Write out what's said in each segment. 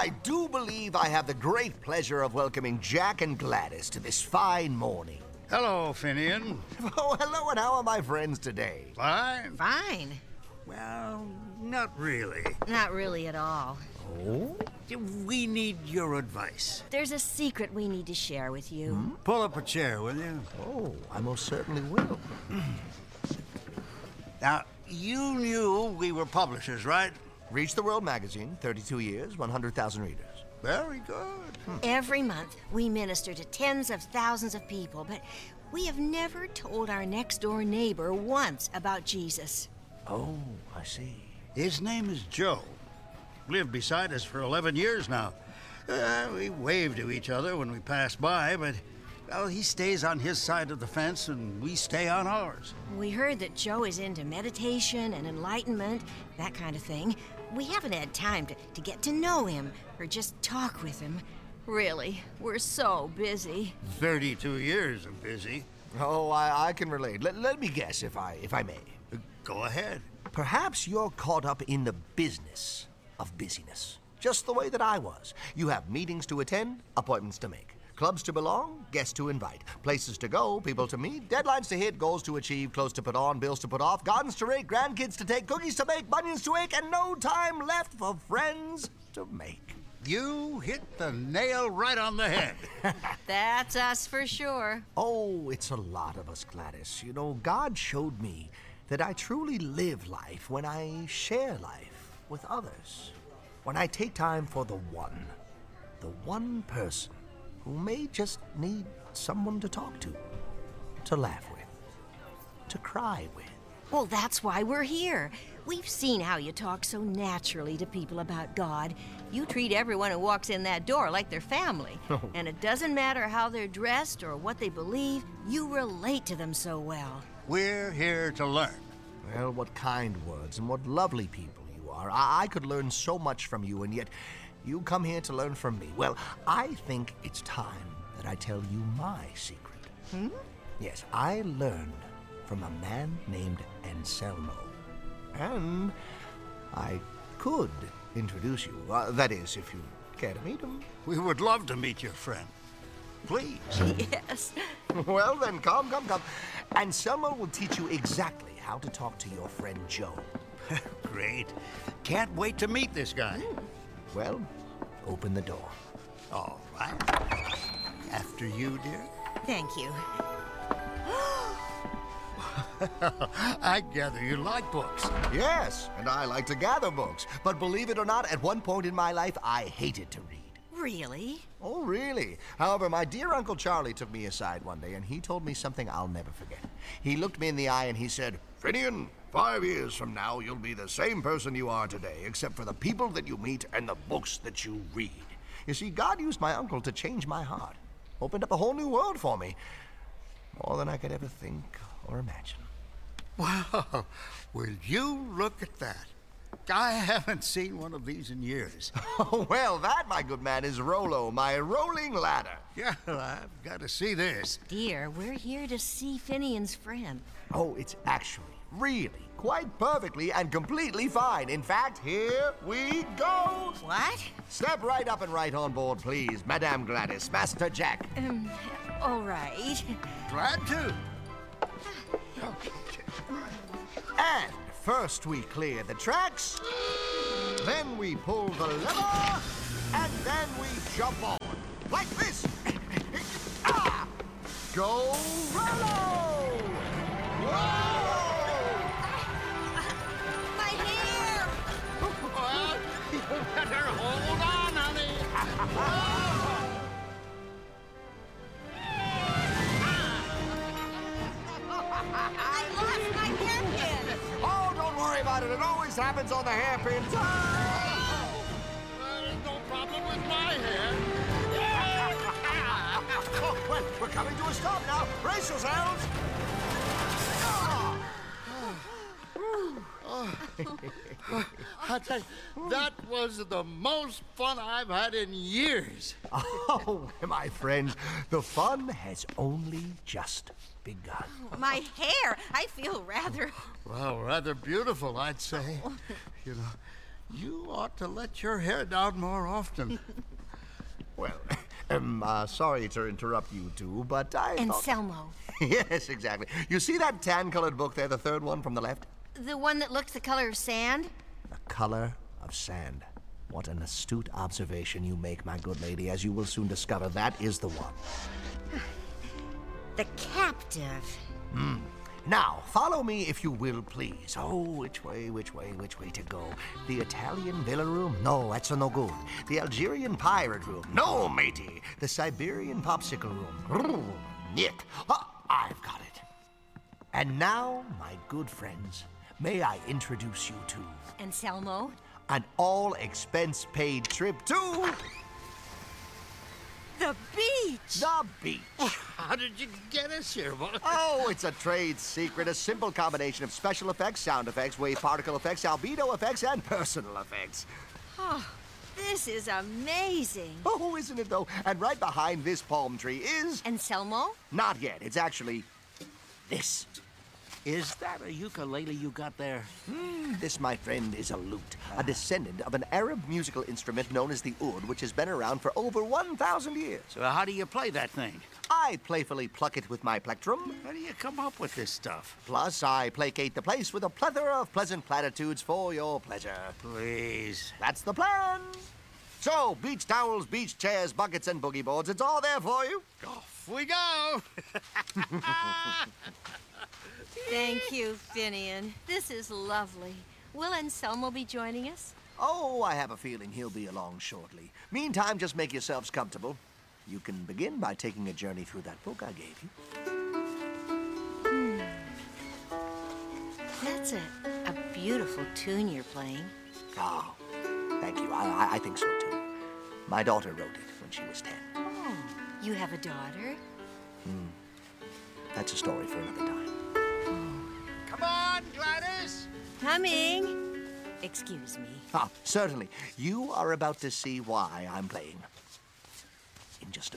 I do believe I have the great pleasure of welcoming Jack and Gladys to this fine morning. Hello, Finian. Oh, hello, and how are my friends today? Fine? Fine. Well, not really. Not really at all. Oh? We need your advice. There's a secret we need to share with you. Pull up a chair, will you? Oh, I most certainly will. Now, you knew we were publishers, right? Reach the World magazine, 32 years, 100,000 readers. Very good. Every month, we minister to tens of thousands of people, but we have never told our next-door neighbor once about Jesus. Oh, I see. His name is Joe. Lived beside us for 11 years now. We wave to each other when we pass by, but, well, he stays on his side of the fence and we stay on ours. We heard that Joe is into meditation and enlightenment, that kind of thing. We haven't had time to get to know him or just talk with him. Really, we're so busy. 32 years of busy. Oh, I can relate. Let me guess, if I may. Go ahead. Perhaps you're caught up in the business of busyness, just the way that I was. You have meetings to attend, appointments to make, clubs to belong, guests to invite, places to go, people to meet, deadlines to hit, goals to achieve, clothes to put on, bills to put off, gardens to rake, grandkids to take, cookies to make, bunions to ache, and no time left for friends to make. You hit the nail right on the head. That's us for sure. Oh, it's a lot of us, Gladys. You know, God showed me that I truly live life when I share life with others. When I take time for the one person who may just need someone to talk to laugh with, to cry with. Well, that's why we're here. We've seen how you talk so naturally to people about God. You treat everyone who walks in that door like their family. And it doesn't matter how they're dressed or what they believe, you relate to them so well. We're here to learn. Well, what kind words and what lovely people you are. I could learn so much from you, and yet you come here to learn from me. Well, I think it's time that I tell you my secret. Yes, I learned from a man named Anselmo. And I could introduce you. That is, if you care to meet him. We would love to meet your friend. Please. Yes. Well, then, come. Anselmo will teach you exactly how to talk to your friend Joe. Great. Can't wait to meet this guy. Well, open the door. All right. After you, dear. Thank you. I gather you like books. Yes, and I like to gather books. But believe it or not, at one point in my life, I hated to read. Really? Oh, really? However, my dear Uncle Charlie took me aside one day, and he told me something I'll never forget. He looked me in the eye and he said, "Finian, 5 years from now, you'll be the same person you are today, except for the people that you meet and the books that you read." You see, God used my uncle to change my heart. Opened up a whole new world for me. More than I could ever think or imagine. Wow. Will you look at that? I haven't seen one of these in years. Oh, well, that, my good man, is Rolo, my rolling ladder. Yeah, I've got to see this. Dear, we're here to see Finian's friend. Oh, it's actually, really, quite perfectly and completely fine. In fact, here we go. What? Step right up and right on board, please, Madame Gladys, Master Jack. All right. Glad to. And first we clear the tracks, then we pull the lever, and then we jump on. Like this. Ah! Go Rollo! Whoa! My hair! Well, you better hold on, honey. I lost my hairpin! Oh, don't worry about it. It always happens on the hairpin. There's no problem with my hair. Oh, well, we're coming to a stop now. Brace yourselves. I tell you, that was the most fun I've had in years. Oh, my friends, the fun has only just begun. My hair! I feel rather... Well, rather beautiful, I'd say. You know, You ought to let your hair down more often. Well, sorry to interrupt you two, but I thought... Anselmo, Yes, exactly. You see that tan-colored book there, the third one from the left? the one that looks the color of sand? The color of sand. What an astute observation you make, my good lady. As you will soon discover, that is the one. The captive. Now, follow me if you will, please. Oh, which way to go? The Italian villa room? No, that's no good. The Algerian pirate room? No, matey. The Siberian popsicle room? Nick. I've got it. And now, my good friends, may I introduce you to Anselmo? an all-expense-paid trip to The beach! the beach. How did you get us here, boy? Oh, it's a trade secret, a simple combination of special effects, sound effects, wave particle effects, albedo effects, and personal effects. Oh, this is amazing. Oh, isn't it, though? And right behind this palm tree is... Anselmo? Not yet. It's actually this. Is that a ukulele you got there? This, my friend, is a lute, a descendant of an Arab musical instrument known as the oud, which has been around for over 1,000 years. So how do you play that thing? I playfully pluck it with my plectrum. How do you come up with this stuff? Plus, I placate the place with a plethora of pleasant platitudes for your pleasure. Please. That's the plan. So, beach towels, beach chairs, buckets, and boogie boards, it's all there for you. Off we go. Thank you, Finian. This is lovely. Will Anselmo be joining us? Oh, I have a feeling he'll be along shortly. Meantime, just make yourselves comfortable. You can begin by taking a journey through that book I gave you. That's a beautiful tune you're playing. Oh, thank you. I think so, too. My daughter wrote it when she was 10. Oh, you have a daughter? That's a story for another time. Come on, Gladys. Coming. Excuse me. Certainly. You are about to see why I'm playing. In just a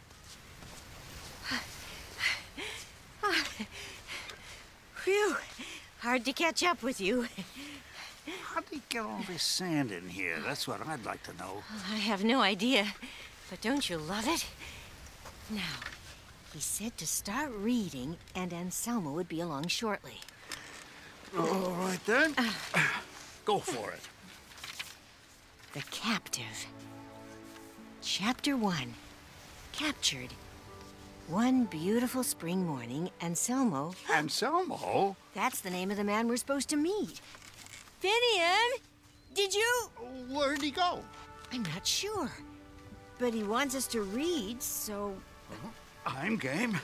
moment. Phew. Hard to catch up with you. How did he get all this sand in here? That's what I'd like to know. I have no idea, but don't you love it? Now, he said to start reading, and Anselmo would be along shortly. All right, then. Go for it. The Captive. Chapter 1. Captured. One beautiful spring morning, Anselmo... Anselmo? That's the name of the man we're supposed to meet. Finian! Did you... Where'd he go? I'm not sure. But he wants us to read, so... I'm game.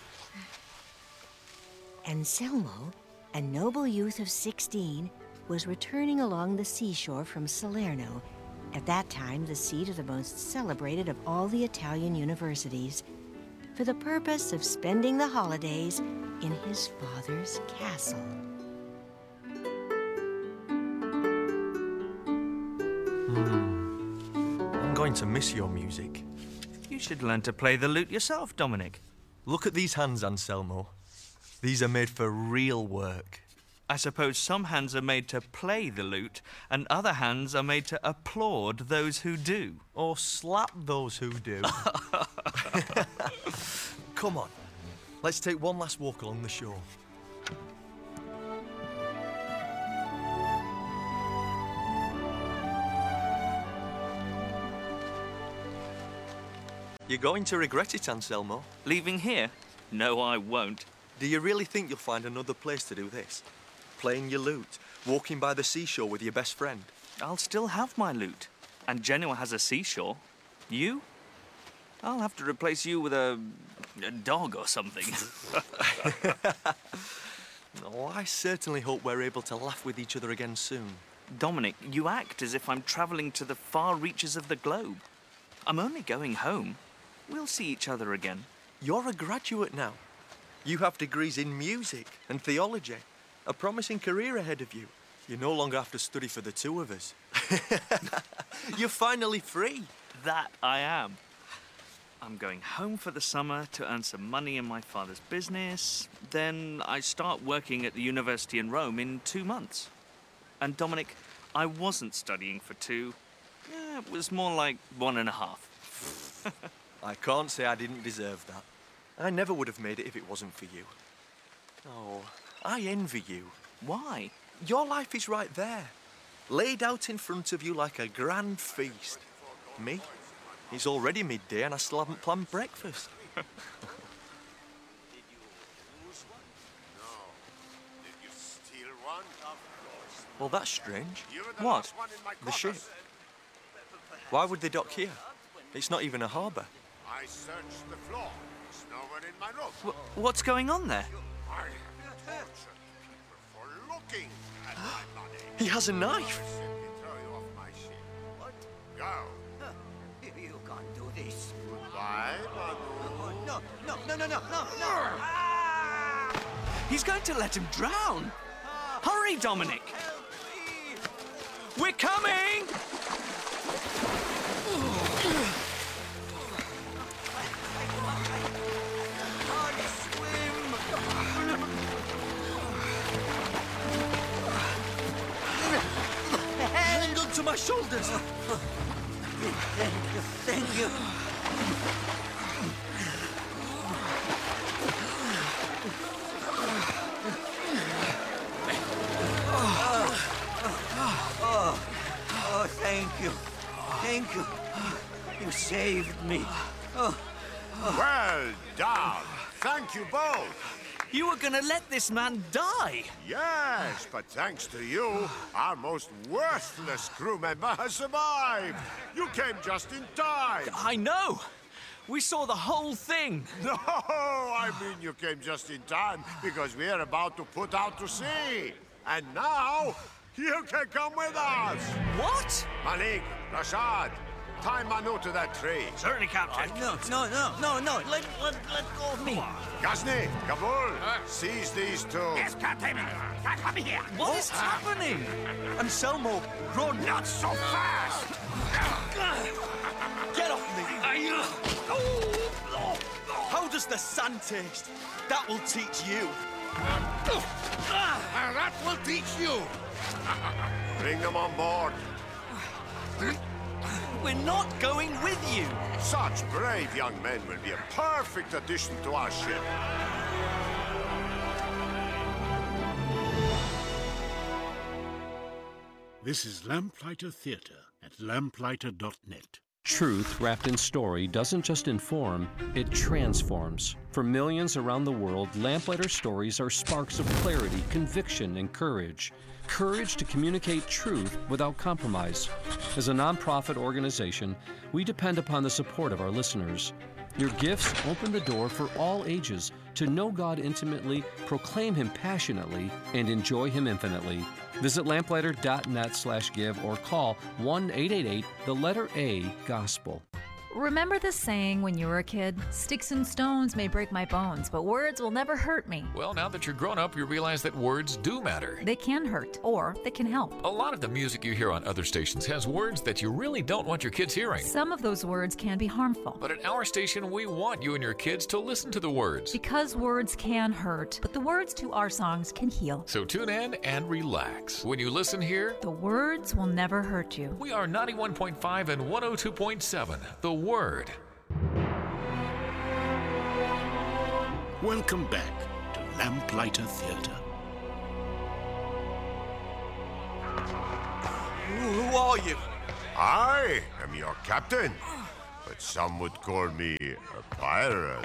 Anselmo, a noble youth of 16, was returning along the seashore from Salerno, at that time the seat of the most celebrated of all the Italian universities, for the purpose of spending the holidays in his father's castle. I'm going to miss your music. You should learn to play the lute yourself, Dominic. Look at these hands, Anselmo. These are made for real work. I suppose some hands are made to play the lute, and other hands are made to applaud those who do. Or slap those who do. Come on, let's take one last walk along the shore. You're going to regret it, Anselmo. Leaving here? No, I won't. Do you really think you'll find another place to do this? Playing your lute, walking by the seashore with your best friend? I'll still have my lute. And Genoa has a seashore. You? I'll have to replace you with a dog or something. Oh, I certainly hope we're able to laugh with each other again soon. Dominic, you act as if I'm travelling to the far reaches of the globe. I'm only going home. We'll see each other again. You're a graduate now. You have degrees in music and theology, a promising career ahead of you. You no longer have to study for the two of us. You're finally free. That I am. I'm going home for the summer to earn some money in my father's business. Then I start working at the university in Rome in 2 months. And Dominic, I wasn't studying for 2. Yeah, it was more like 1.5. I can't say I didn't deserve that. I never would have made it if it wasn't for you. Oh, I envy you. Why? Your life is right there, laid out in front of you like a grand feast. Me? It's already midday and I still haven't planned breakfast. Well, that's strange. What? The ship. Why would they dock here? It's not even a harbour. I searched the floor. There's no one in my room. What's going on there? I tortured people for looking at my body. He has a knife. I simply throw you off my ship. What? Go. You can't do this. Goodbye, Manu. No. He's going to let him drown. Hurry, Dominic. We're coming! Hang on to my shoulders. Thank you. Oh, thank you. Thank you. You saved me. Well done. Thank you both. You were gonna let this man die. Yes, but thanks to you, our most worthless crew member has survived. You came just in time. I know. We saw the whole thing. No, I mean you came just in time because we are about to put out to sea. And now, you can come with us. What? Malik, Rashad, tie Manu to that tree. Certainly, Captain. No. Let go of me. Ghazni, Kabul, seize these two. Captain. Come here. What is happening? And Selmo, run. Not so fast! Get off me. How does the sand taste? That will teach you. That will teach you. Bring them on board. We're not going with you. Such brave young men will be a perfect addition to our ship. This is Lamplighter Theatre at lamplighter.net. Truth wrapped in story doesn't just inform, it transforms. For millions around the world, Lamplighter stories are sparks of clarity, conviction, and courage. Courage to communicate truth without compromise. As a nonprofit organization, we depend upon the support of our listeners. Your gifts open the door for all ages to know God intimately, proclaim Him passionately, and enjoy Him infinitely. Visit lamplighter.net/give or call 1-888-A-GOSPEL. Remember the saying when you were a kid? Sticks and stones may break my bones, but words will never hurt me. Well, now that you're grown up, you realize that words do matter. They can hurt, or they can help. A lot of the music you hear on other stations has words that you really don't want your kids hearing. Some of those words can be harmful. But at our station, we want you and your kids to listen to the words. Because words can hurt, but the words to our songs can heal. So tune in and relax. When you listen here, the words will never hurt you. We are 91.5 and 102.7, The Word. Welcome back to Lamplighter Theatre. Who are you? I am your captain, but some would call me a pirate.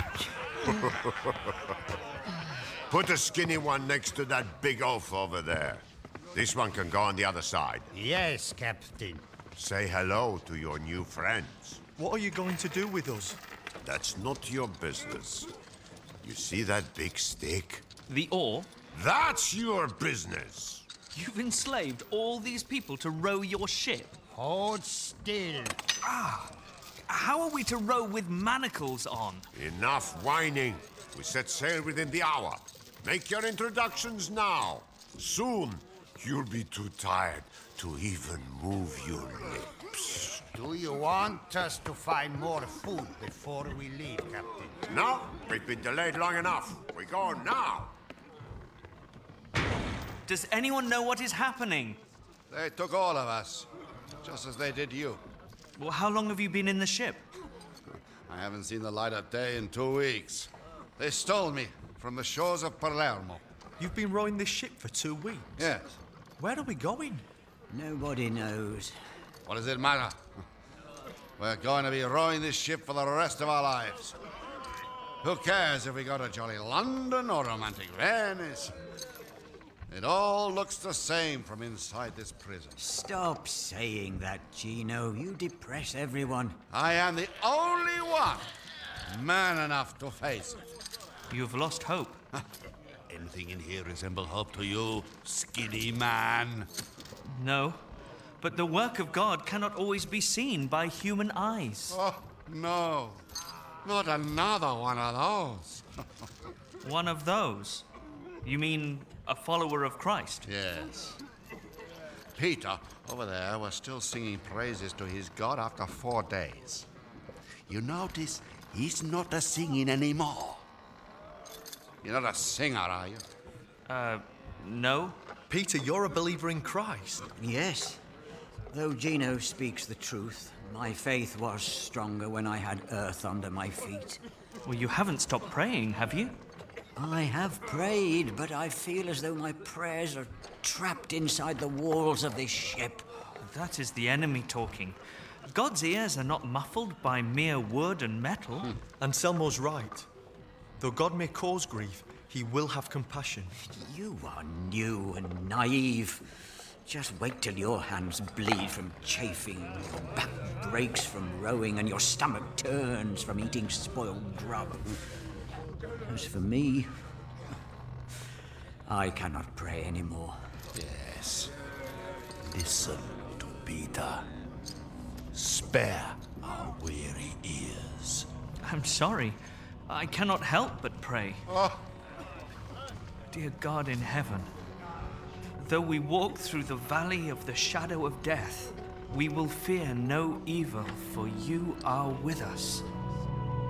Put a skinny one next to that big oaf over there. This one can go on the other side. Yes, Captain. Say hello to your new friends. What are you going to do with us? That's not your business. You see that big stick? The oar? That's your business. You've enslaved all these people to row your ship. Hold still. How are we to row with manacles on? Enough whining. We set sail within the hour. Make your introductions now. Soon, you'll be too tired to even move your lips. Do you want us to find more food before we leave, Captain? No, we've been delayed long enough. We go now. Does anyone know what is happening? They took all of us, just as they did you. Well, how long have you been in the ship? I haven't seen the light of day in 2 weeks. They stole me from the shores of Palermo. You've been rowing this ship for 2 weeks? Yes. Where are we going? Nobody knows. What does it matter? We're going to be rowing this ship for the rest of our lives. Who cares if we go to jolly London or romantic Venice? It all looks the same from inside this prison. Stop saying that, Gino. You depress everyone. I am the only one man enough to face it. You've lost hope. Anything in here resemble hope to you, skinny man? No, but the work of God cannot always be seen by human eyes. Oh, no. Not another one of those. One of those? You mean a follower of Christ? Yes. Peter, over there, was still singing praises to his God after 4 days. You notice he's not a singing anymore. You're not a singer, are you? No. Peter, you're a believer in Christ. Yes. Though Gino speaks the truth, my faith was stronger when I had earth under my feet. Well, you haven't stopped praying, have you? I have prayed, but I feel as though my prayers are trapped inside the walls of this ship. That is the enemy talking. God's ears are not muffled by mere wood and metal. Anselmo's right. Though God may cause grief, he will have compassion. You are new and naive. Just wait till your hands bleed from chafing, your back breaks from rowing, and your stomach turns from eating spoiled grub. As for me, I cannot pray anymore. Yes. Listen to Peter. Spare our weary ears. I'm sorry. I cannot help but pray. Oh. Dear God in heaven, though we walk through the valley of the shadow of death, we will fear no evil, for you are with us.